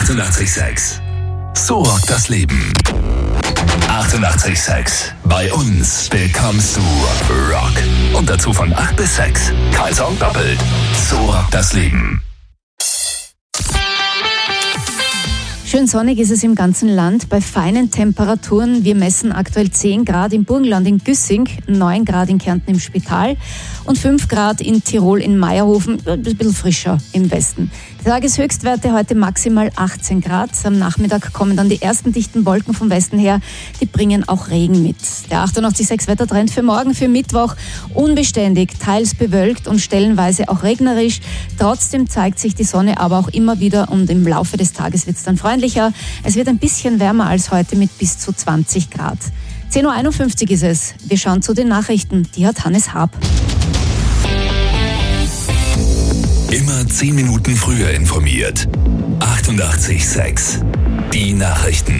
88,6. So rockt das Leben. 88,6. Bei uns bekommst du Rock. Und dazu von 8 bis 6. Kein Song doppelt. So rockt das Leben. Schön sonnig ist es im ganzen Land bei feinen Temperaturen. Wir messen aktuell 10 Grad im Burgenland in Güssing, 9 Grad in Kärnten im Spital und 5 Grad in Tirol in Meierhofen, ein bisschen frischer im Westen. Die Tageshöchstwerte heute maximal 18 Grad. Am Nachmittag kommen dann die ersten dichten Wolken vom Westen her. Die bringen auch Regen mit. Der 88,6 Wettertrend für morgen, für Mittwoch, unbeständig, teils bewölkt und stellenweise auch regnerisch. Trotzdem zeigt sich die Sonne aber auch immer wieder und im Laufe des Tages wird es dann freundlicher. Es wird ein bisschen wärmer als heute mit bis zu 20 Grad. 10.51 Uhr ist es. Wir schauen zu den Nachrichten. Die hat Hannes Haab. Immer 10 Minuten früher informiert. 88,6. Die Nachrichten.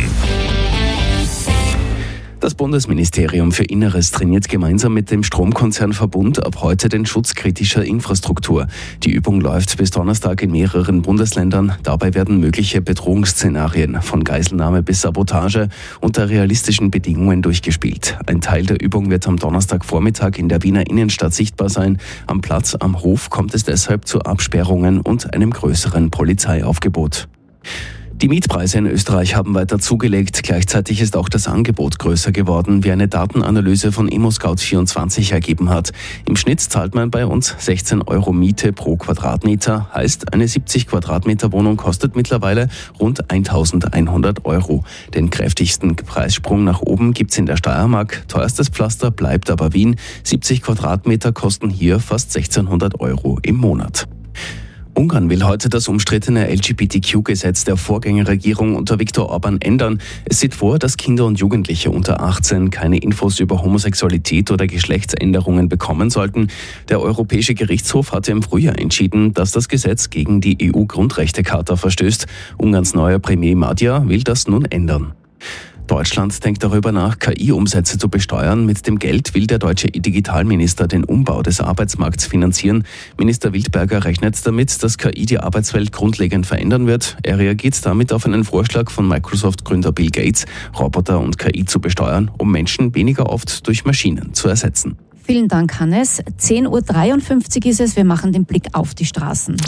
Das Bundesministerium für Inneres trainiert gemeinsam mit dem Stromkonzern Verbund ab heute den Schutz kritischer Infrastruktur. Die Übung läuft bis Donnerstag in mehreren Bundesländern. Dabei werden mögliche Bedrohungsszenarien von Geiselnahme bis Sabotage unter realistischen Bedingungen durchgespielt. Ein Teil der Übung wird am Donnerstagvormittag in der Wiener Innenstadt sichtbar sein. Am Platz am Hof kommt es deshalb zu Absperrungen und einem größeren Polizeiaufgebot. Die Mietpreise in Österreich haben weiter zugelegt. Gleichzeitig ist auch das Angebot größer geworden, wie eine Datenanalyse von ImmoScout24 ergeben hat. Im Schnitt zahlt man bei uns 16 € Miete pro Quadratmeter. Heißt, eine 70 Quadratmeter Wohnung kostet mittlerweile rund 1.100 €. Den kräftigsten Preissprung nach oben gibt's in der Steiermark. Teuerstes Pflaster bleibt aber Wien. 70 Quadratmeter kosten hier fast 1.600 € im Monat. Ungarn will heute das umstrittene LGBTQ-Gesetz der Vorgängerregierung unter Viktor Orban ändern. Es sieht vor, dass Kinder und Jugendliche unter 18 keine Infos über Homosexualität oder Geschlechtsänderungen bekommen sollten. Der Europäische Gerichtshof hatte im Frühjahr entschieden, dass das Gesetz gegen die EU-Grundrechtecharta verstößt. Ungarns neuer Premier Magyar will das nun ändern. Deutschland denkt darüber nach, KI-Umsätze zu besteuern. Mit dem Geld will der deutsche Digitalminister den Umbau des Arbeitsmarkts finanzieren. Minister Wildberger rechnet damit, dass KI die Arbeitswelt grundlegend verändern wird. Er reagiert damit auf einen Vorschlag von Microsoft-Gründer Bill Gates, Roboter und KI zu besteuern, um Menschen weniger oft durch Maschinen zu ersetzen. Vielen Dank, Hannes. 10.53 Uhr ist es. Wir machen den Blick auf die Straßen.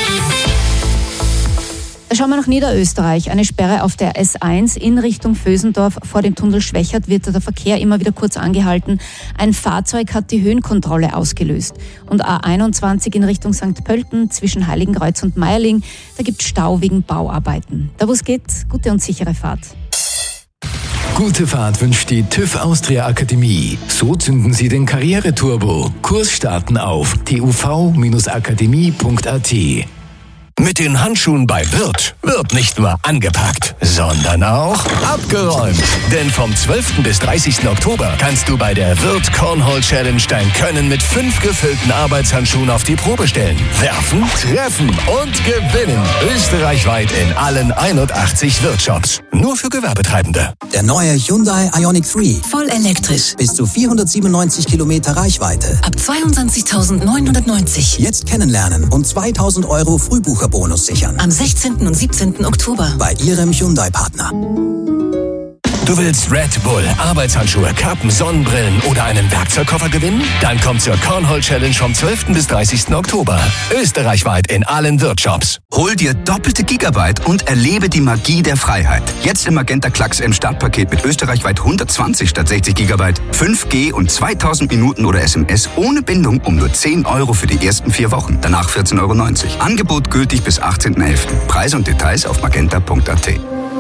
Schauen wir nach Niederösterreich. Eine Sperre auf der S1 in Richtung Vösendorf vor dem Tunnel Schwächert wird der Verkehr immer wieder kurz angehalten. Ein Fahrzeug hat die Höhenkontrolle ausgelöst. Und A21 in Richtung St. Pölten zwischen Heiligenkreuz und Meierling, da gibt es Stau wegen Bauarbeiten. Da wo es geht, gute und sichere Fahrt. Gute Fahrt wünscht die TÜV Austria Akademie. So zünden Sie den Karriereturbo. Kursstarten auf tuv-akademie.at. Mit den Handschuhen bei Wirth wird nicht nur angepackt, sondern auch abgeräumt. Denn vom 12. bis 30. Oktober kannst du bei der Wirth Cornhole Challenge dein Können mit 5 gefüllten Arbeitshandschuhen auf die Probe stellen. Werfen, treffen und gewinnen. Österreichweit in allen 81 Wirth-Shops. Nur für Gewerbetreibende. Der neue Hyundai Ioniq 3. Voll elektrisch. Bis zu 497 Kilometer Reichweite. Ab 22.990. Jetzt kennenlernen und 2.000 € Frühbucherbonus sichern. Am 16. und 17. Oktober. Bei Ihrem Hyundai-Partner. Du willst Red Bull, Arbeitshandschuhe, Kappen, Sonnenbrillen oder einen Werkzeugkoffer gewinnen? Dann komm zur Cornhole Challenge vom 12. bis 30. Oktober. Österreichweit in allen Wirtshops. Hol dir doppelte Gigabyte und erlebe die Magie der Freiheit. Jetzt im Magenta Klacks M Startpaket mit österreichweit 120 statt 60 Gigabyte, 5G und 2000 Minuten oder SMS ohne Bindung um nur 10 € für die ersten 4 Wochen. Danach 14,90 €. Angebot gültig bis 18.11. Preise und Details auf magenta.at.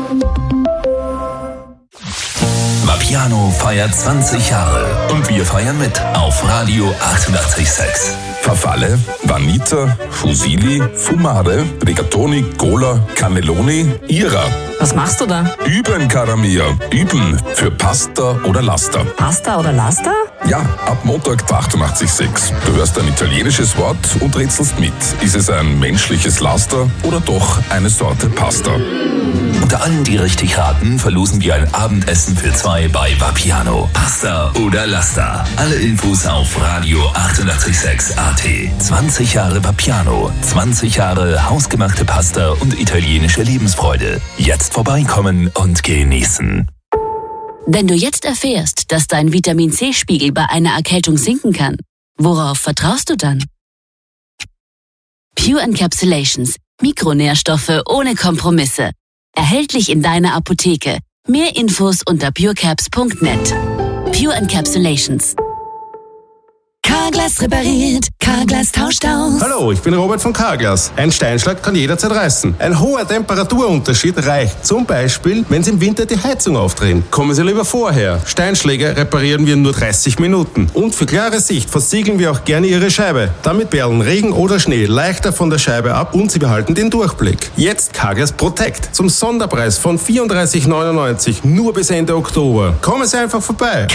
Vapiano feiert 20 Jahre und wir feiern mit auf Radio 88,6. Farfalle, Vanita, Fusilli, Fumare, Rigatoni, Gola, Cannelloni, Ira. Was machst du da? Üben, Caramia. Üben für Pasta oder Laster. Pasta oder Laster? Ja, ab Montag 88,6. Du hörst ein italienisches Wort und rätselst mit. Ist es ein menschliches Laster oder doch eine Sorte Pasta? Unter allen, die richtig raten, verlosen wir ein Abendessen für 2 bei Vapiano. Pasta oder Laster. Alle Infos auf Radio 88,6 AT. 20 Jahre Vapiano. 20 Jahre hausgemachte Pasta und italienische Lebensfreude. Jetzt vorbeikommen und genießen. Wenn du jetzt erfährst, dass dein Vitamin-C-Spiegel bei einer Erkältung sinken kann, worauf vertraust du dann? Pure Encapsulations. Mikronährstoffe ohne Kompromisse. Erhältlich in deiner Apotheke. Mehr Infos unter purecaps.net. Pure Encapsulations. Carglass repariert, Carglass tauscht aus. Hallo, ich bin Robert von Carglass. Ein Steinschlag kann jederzeit reißen. Ein hoher Temperaturunterschied reicht zum Beispiel, wenn Sie im Winter die Heizung aufdrehen. Kommen Sie lieber vorher. Steinschläge reparieren wir in nur 30 Minuten. Und für klare Sicht versiegeln wir auch gerne Ihre Scheibe. Damit perlen Regen oder Schnee leichter von der Scheibe ab und Sie behalten den Durchblick. Jetzt Carglass Protect zum Sonderpreis von 34,99 nur bis Ende Oktober. Kommen Sie einfach vorbei.